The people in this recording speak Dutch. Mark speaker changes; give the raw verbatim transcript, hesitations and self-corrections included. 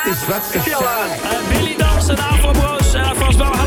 Speaker 1: is wat ze zei.
Speaker 2: Uh, Billy Dans en Afro Bros. En vast wel